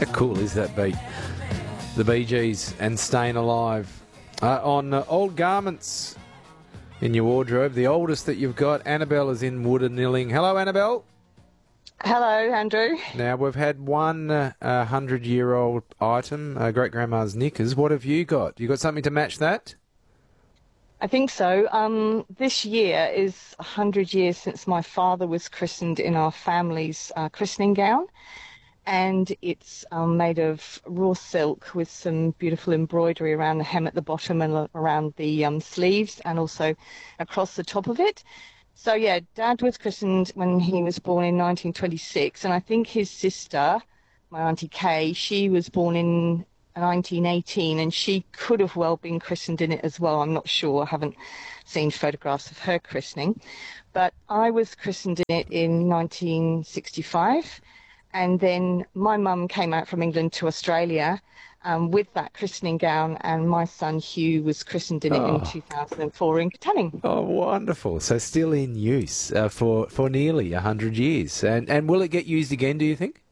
How cool is that beat? The Bee Gees and Staying Alive. On old garments in your wardrobe, the oldest that you've got, Annabelle is in Woodanilling. Hello, Annabelle. Hello, Andrew. Now, we've had one 100-year-old item, great-grandma's knickers. What have you got? You got something to match that? I think so. This year is 100 years since my father was christened in our family's christening gown. And it's made of raw silk with some beautiful embroidery around the hem at the bottom and around the sleeves and also across the top of it. So, yeah, Dad was christened when he was born in 1926, and I think his sister, my Auntie Kay, she was born in 1918, and she could have well been christened in it as well. I'm not sure. I haven't seen photographs of her christening. But I was christened in it in 1965. And then my mum came out from England to Australia with that christening gown, and my son Hugh was christened in it in 2004 in Katanning. Oh, wonderful. So still in use for nearly 100 years. And will it get used again, do you think?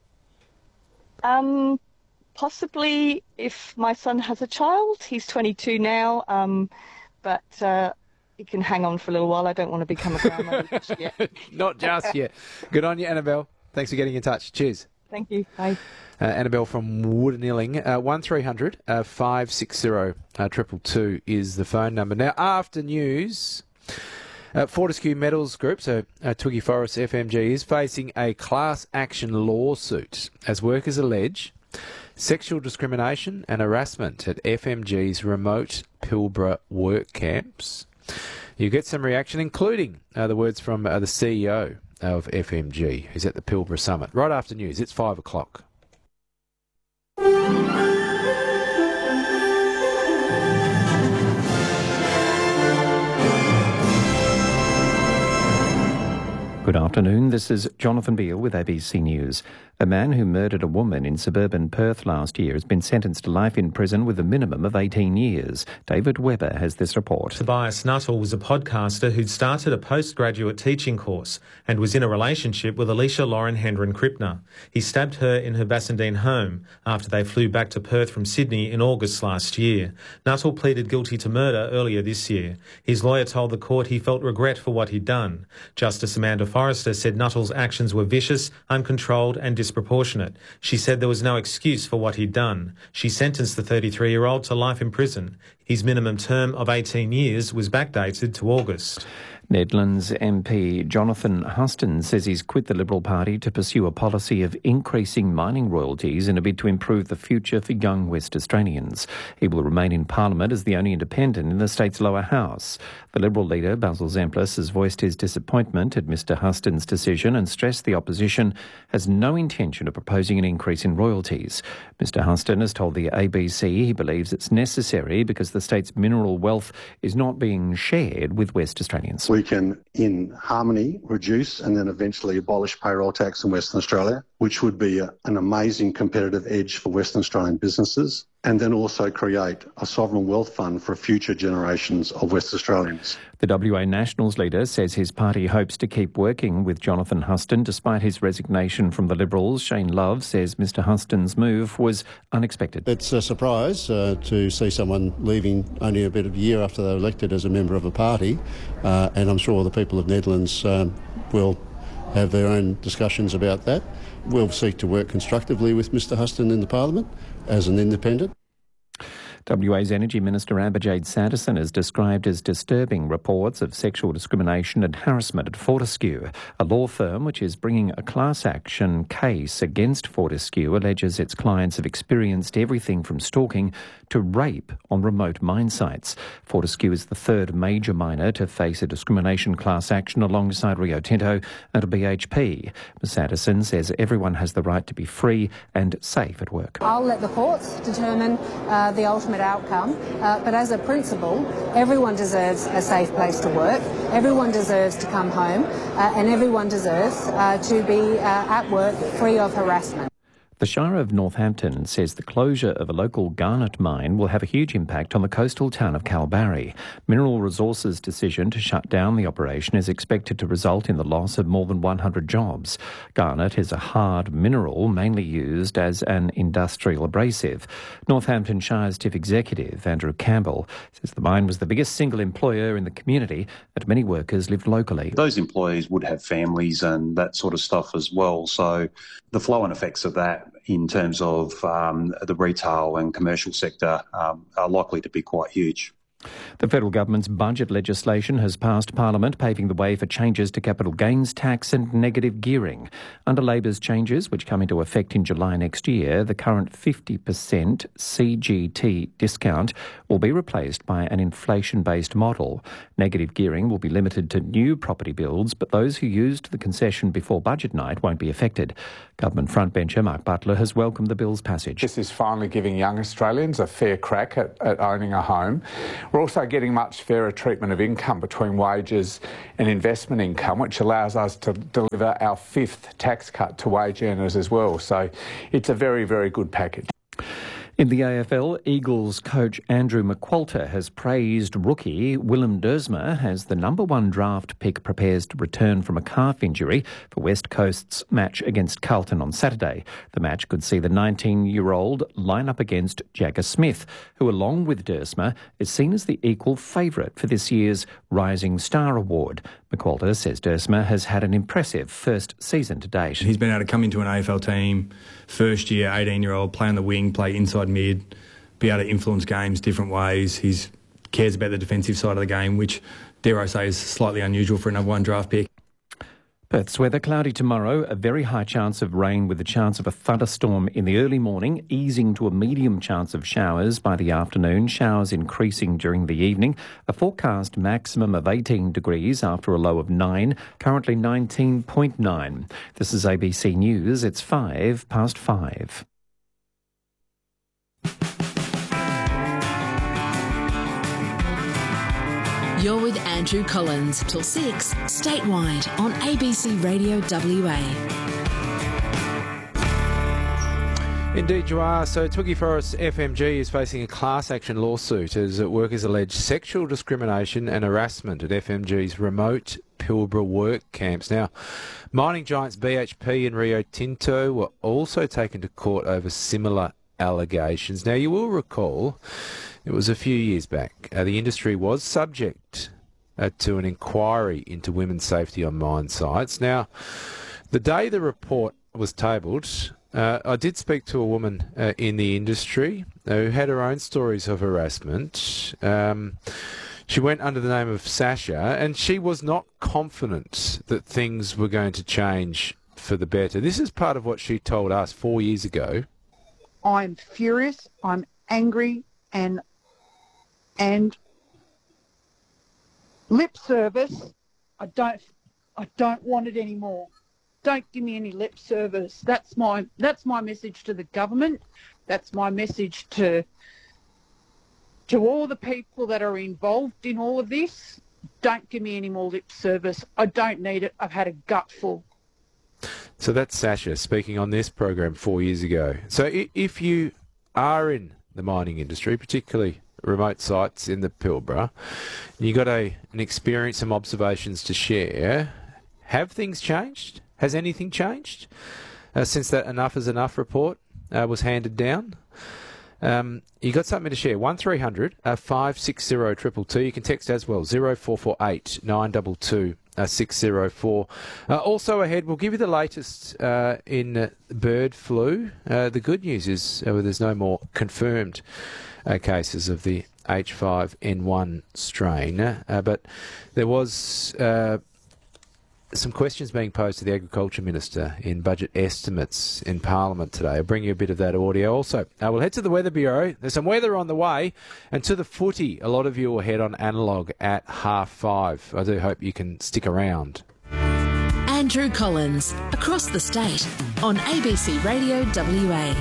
Possibly if my son has a child. He's 22 now, but he can hang on for a little while. I don't want to become a grandmother just yet. Not just yet. Good on you, Annabelle. Thanks for getting in touch. Cheers. Thank you. Bye. Annabelle from Woodanilling. 1300 560 222 is the phone number. Now, after news, Fortescue Metals Group, so Twiggy Forrest FMG, is facing a class action lawsuit as workers allege sexual discrimination and harassment at FMG's remote Pilbara work camps. You get some reaction, including the words from the CEO of FMG, who's at the Pilbara Summit. Right after news, it's 5 o'clock. Good afternoon, this is Jonathan Beale with ABC News. A man who murdered a woman in suburban Perth last year has been sentenced to life in prison with a minimum of 18 years. David Webber has this report. Tobias Nuttall was a podcaster who'd started a postgraduate teaching course and was in a relationship with Alicia Lauren Hendren Krippner. He stabbed her in her Bassendean home after they flew back to Perth from Sydney in August last year. Nuttall pleaded guilty to murder earlier this year. His lawyer told the court he felt regret for what he'd done. Justice Amanda Forrester said Nuttall's actions were vicious, uncontrolled and disproportionate. She said there was no excuse for what he'd done. She sentenced the 33-year-old to life in prison. His minimum term of 18 years was backdated to August. Nedlands MP Jonathan Huston says he's quit the Liberal Party to pursue a policy of increasing mining royalties in a bid to improve the future for young West Australians. He will remain in Parliament as the only independent in the state's lower house. The Liberal leader, Basil Zemplis, has voiced his disappointment at Mr Huston's decision and stressed the opposition has no intention of proposing an increase in royalties. Mr Huston has told the ABC he believes it's necessary because the state's mineral wealth is not being shared with West Australians. We can, in harmony, reduce and then eventually abolish payroll tax in Western Australia, which would be an amazing competitive edge for Western Australian businesses, and then also create a sovereign wealth fund for future generations of West Australians. The WA Nationals leader says his party hopes to keep working with Jonathan Huston despite his resignation from the Liberals. Shane Love says Mr Huston's move was unexpected. It's a surprise to see someone leaving only a bit of a year after they were elected as a member of a party, and I'm sure the people of Nedlands will have their own discussions about that. We'll seek to work constructively with Mr Huston in the Parliament as an independent. WA's Energy Minister Ambijade Sanderson has described as disturbing reports of sexual discrimination and harassment at Fortescue. A law firm which is bringing a class action case against Fortescue alleges its clients have experienced everything from stalking to rape on remote mine sites. Fortescue is the third major miner to face a discrimination class action alongside Rio Tinto and BHP. Ms Sanderson says everyone has the right to be free and safe at work. I'll let the courts determine the ultimate outcome, but as a principle, everyone deserves a safe place to work, everyone deserves to come home, and everyone deserves to be at work free of harassment. The Shire of Northampton says the closure of a local garnet mine will have a huge impact on the coastal town of Kalbarri. Mineral Resources' decision to shut down the operation is expected to result in the loss of more than 100 jobs. Garnet is a hard mineral mainly used as an industrial abrasive. Northampton Shire's Chief Executive, Andrew Campbell, says the mine was the biggest single employer in the community, but many workers lived locally. Those employees would have families and that sort of stuff as well. So the flow-on effects of that in terms of the retail and commercial sector are likely to be quite huge. The federal government's budget legislation has passed Parliament, paving the way for changes to capital gains tax and negative gearing. Under Labor's changes, which come into effect in July next year, the current 50% CGT discount will be replaced by an inflation-based model. Negative gearing will be limited to new property builds, but those who used the concession before budget night won't be affected. Government frontbencher Mark Butler has welcomed the bill's passage. This is finally giving young Australians a fair crack at owning a home. We're also getting much fairer treatment of income between wages and investment income, which allows us to deliver our fifth tax cut to wage earners as well. So it's a very, very good package. In the AFL, Eagles coach Andrew McQualter has praised rookie Willem Dersma as the number one draft pick prepares to return from a calf injury for West Coast's match against Carlton on Saturday. The match could see the 19-year-old line up against Jagger Smith, who along with Dersma is seen as the equal favourite for this year's Rising Star Award. McQualter says Dersma has had an impressive first season to date. He's been able to come into an AFL team, first year, 18-year-old, play on the wing, play inside mid, be able to influence games different ways. He cares about the defensive side of the game, which, dare I say, is slightly unusual for a number one draft pick. Perth's weather cloudy tomorrow, a very high chance of rain with a chance of a thunderstorm in the early morning, easing to a medium chance of showers by the afternoon, showers increasing during the evening. A forecast maximum of 18 degrees after a low of 9, currently 19.9. This is ABC News, it's 5:05. You're with Andrew Collins till 6 statewide on ABC Radio WA. Indeed you are. So Twiggy Forest FMG is facing a class action lawsuit as workers allege sexual discrimination and harassment at FMG's remote Pilbara work camps. Now, mining giants BHP and Rio Tinto were also taken to court over similar allegations. Now, you will recall it was a few years back. The industry was subject to an inquiry into women's safety on mine sites. Now, the day the report was tabled, I did speak to a woman in the industry who had her own stories of harassment. She went under the name of Sasha, and she was not confident that things were going to change for the better. This is part of what she told us 4 years ago. I'm furious, I'm angry, and lip service, I don't want it anymore. Don't give me any lip service. That's my message to the government. That's my message to all the people that are involved in all of this. Don't give me any more lip service. I don't need it. I've had a gutful. So that's Sasha speaking on this program 4 years ago. So if you are in the mining industry, particularly remote sites in the Pilbara, and you got an experience, some observations to share, have things changed? Has anything changed since that Enough is Enough report was handed down? You got something to share? 1300 560 222. You can text as well, 0448 922 604. Also ahead, we'll give you the latest in bird flu. The good news is there's no more confirmed cases of the H5N1 strain, but there was some questions being posed to the Agriculture Minister in budget estimates in Parliament today. I'll bring you a bit of that audio. Also, we'll head to the Weather Bureau. There's some weather on the way. And to the footy, a lot of you will head on analogue at 5:30. I do hope you can stick around. Andrew Collins, across the state on ABC Radio WA.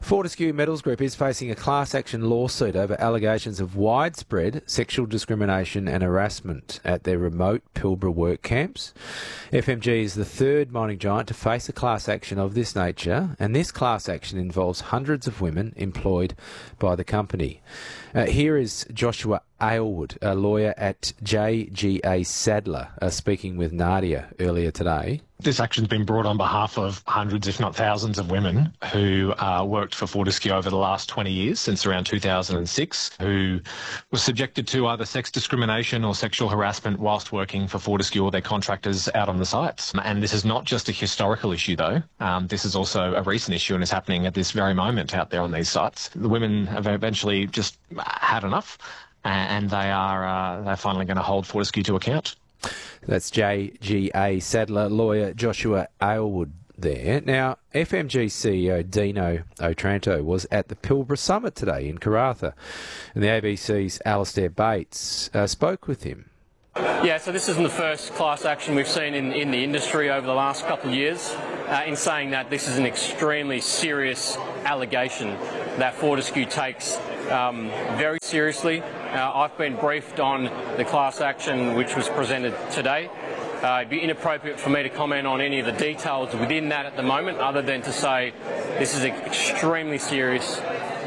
Fortescue Metals Group is facing a class action lawsuit over allegations of widespread sexual discrimination and harassment at their remote Pilbara work camps. FMG is the third mining giant to face a class action of this nature, and this class action involves hundreds of women employed by the company. Here is Joshua Aylward, a lawyer at JGA Sadler, speaking with Nadia earlier today. This action's been brought on behalf of hundreds, if not thousands, of women who worked for Fortescue over the last 20 years, since around 2006, who were subjected to either sex discrimination or sexual harassment whilst working for Fortescue or their contractors out on the sites. And this is not just a historical issue, though. This is also a recent issue and is happening at this very moment out there on these sites. The women have eventually just had enough, and they're finally going to hold Fortescue to account. That's JGA Sadler lawyer Joshua Aylward there. Now, FMG CEO Dino Otranto was at the Pilbara Summit today in Karratha, and the ABC's Alastair Bates spoke with him. Yeah, so this isn't the first class action we've seen in the industry over the last couple of years. In saying that, this is an extremely serious allegation that Fortescue takes very seriously. I've been briefed on the class action which was presented today. It'd be inappropriate for me to comment on any of the details within that at the moment, other than to say this is an extremely serious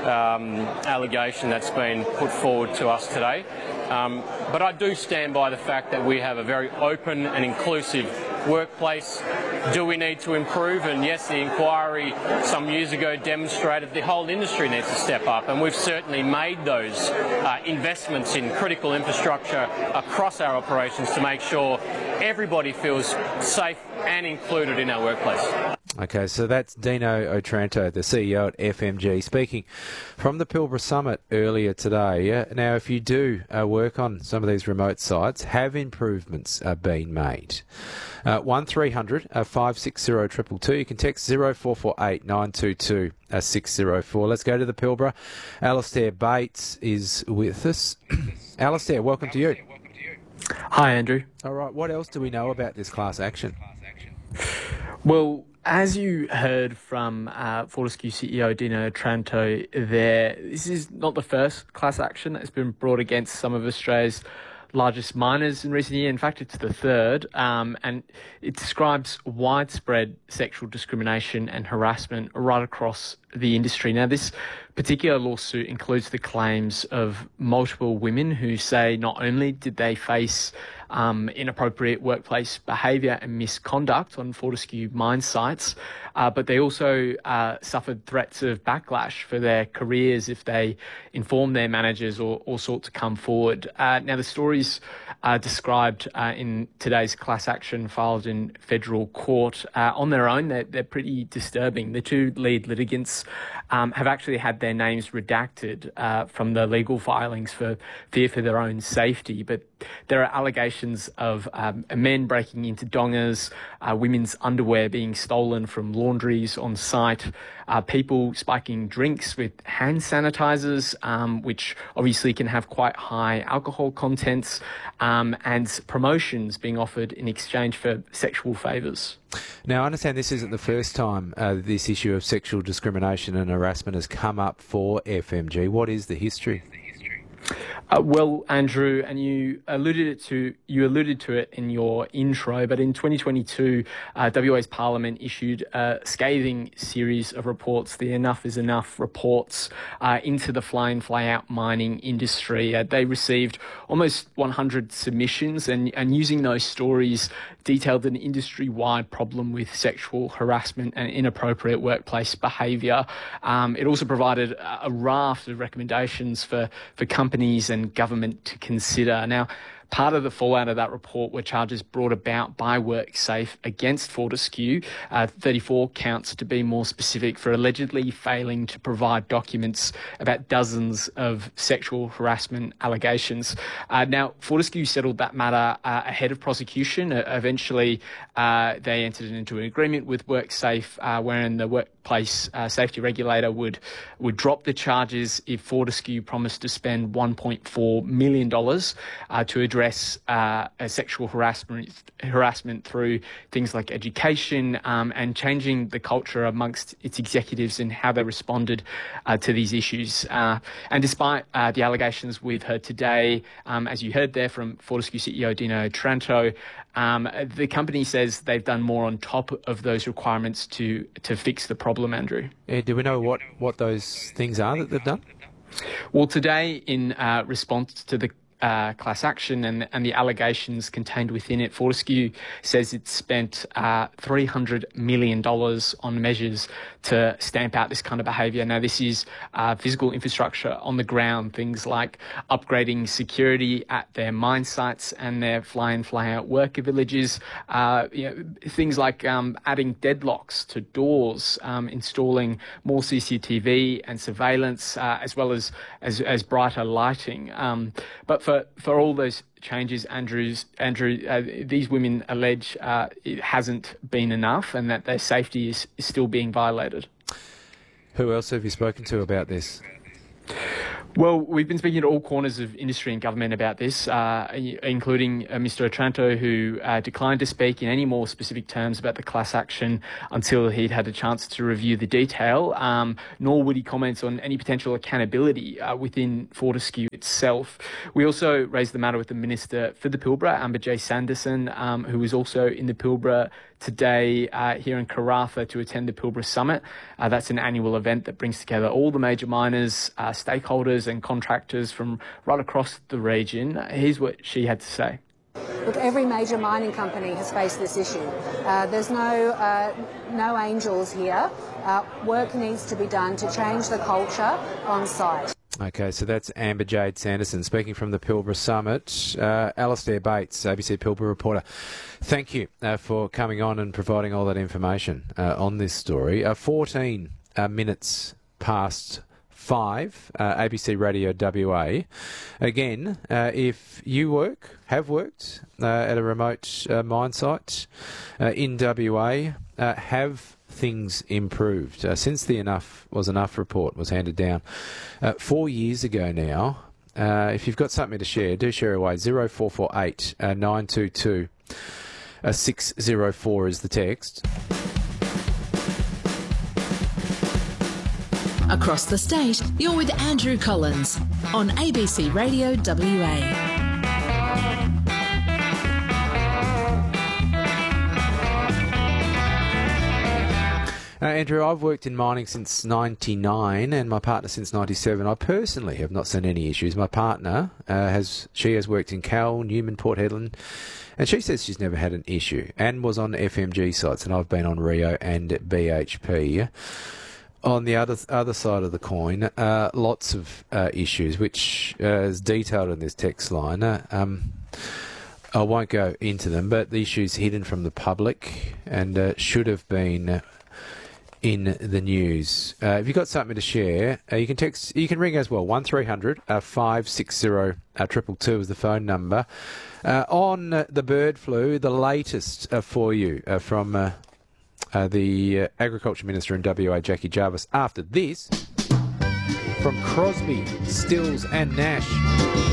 allegation that's been put forward to us today. But I do stand by the fact that we have a very open and inclusive workplace. Do we need to improve? And yes, the inquiry some years ago demonstrated the whole industry needs to step up, and we've certainly made those investments in critical infrastructure across our operations to make sure everybody feels safe and included in our workplace. Okay, so that's Dino Otranto, the CEO at FMG, speaking from the Pilbara Summit earlier today. Now, if you do work on some of these remote sites, have improvements been made? 1300 560 222. You can text 0448 922 604. Let's go to the Pilbara. Alastair Bates is with us. Alastair, welcome to you. Hi, Andrew. All right, what else do we know about this class action? Well, as you heard from Fortescue CEO Dino Otranto there, this is not the first class action that has been brought against some of Australia's largest miners in recent years. In fact, it's the third, and it describes widespread sexual discrimination and harassment right across the industry. Now, this particular lawsuit includes the claims of multiple women who say not only did they face inappropriate workplace behaviour and misconduct on Fortescue mine sites, but they also suffered threats of backlash for their careers if they informed their managers or sought to come forward. Now, the stories described in today's class action filed in federal court, on their own, they're pretty disturbing. The two lead litigants have actually had their names redacted from the legal filings for fear for their own safety, but there are allegations of men breaking into dongers, women's underwear being stolen from laundries on site, people spiking drinks with hand sanitizers, which obviously can have quite high alcohol contents, and promotions being offered in exchange for sexual favours. Now, I understand this isn't the first time this issue of sexual discrimination and harassment has come up for FMG. What is the history? Well, Andrew, and you alluded to it in your intro, but in 2022, WA's Parliament issued a scathing series of reports, the Enough is Enough reports, into the fly-in, fly-out mining industry. They received almost 100 submissions, and using those stories detailed an industry-wide problem with sexual harassment and inappropriate workplace behaviour. It also provided a raft of recommendations for companies and government to consider. Now, part of the fallout of that report were charges brought about by WorkSafe against Fortescue, 34 counts to be more specific, for allegedly failing to provide documents about dozens of sexual harassment allegations. Now, Fortescue settled that matter ahead of prosecution. Eventually, they entered into an agreement with WorkSafe wherein the workplace safety regulator would drop the charges if Fortescue promised to spend $1.4 million to address address sexual harassment through things like education and changing the culture amongst its executives and how they responded to these issues. And despite the allegations we've heard today, as you heard there from Fortescue CEO Dino Tranto, the company says they've done more on top of those requirements to fix the problem, Andrew. Do we know what those things are that they've done? Well, today, in response to the class action and the allegations contained within it, Fortescue says it's spent $300 million on measures to stamp out this kind of behaviour. Now, this is physical infrastructure on the ground, things like upgrading security at their mine sites and their fly-in, fly-out worker villages, things like adding deadlocks to doors, installing more CCTV and surveillance, as well as brighter lighting. But for all those changes, Andrew, these women allege it hasn't been enough and that their safety is still being violated. Who else have you spoken to about this? Well, we've been speaking to all corners of industry and government about this, including Mr. Otranto, who declined to speak in any more specific terms about the class action until he'd had a chance to review the detail, nor would he comment on any potential accountability within Fortescue itself. We also raised the matter with the Minister for the Pilbara, Amber Sanderson, who was also in the Pilbara today here in Karratha to attend the Pilbara Summit. That's an annual event that brings together all the major miners, stakeholders and contractors from right across the region. Here's what she had to say. Look, every major mining company has faced this issue. There's no angels here. Work needs to be done to change the culture on site. Okay, so that's Amber Jade Sanderson speaking from the Pilbara Summit. Alastair Bates, ABC Pilbara reporter, thank you for coming on and providing all that information on this story. 14 minutes past 5, ABC Radio WA. Again, if you have worked at a remote mine site in WA, have things improved since the Enough Was Enough report was handed down 4 years ago now. If you've got something to share, do share away. 0448 922 604 is the text. Across the state, you're with Andrew Collins on ABC Radio WA. Andrew, I've worked in mining since 99 and my partner since 97. I personally have not seen any issues. My partner has worked in Cal, Newman, Port Hedland, and she says she's never had an issue and was on FMG sites, and I've been on Rio and BHP. On the other side of the coin, lots of issues, which is detailed in this text line. I won't go into them, but the issues hidden from the public and should have been in the news. If you've got something to share, you can ring as well. 1300 560 222 is the phone number. On the bird flu, the latest for you from the Agriculture Minister in WA, Jackie Jarvis. After this, from Crosby, Stills and Nash.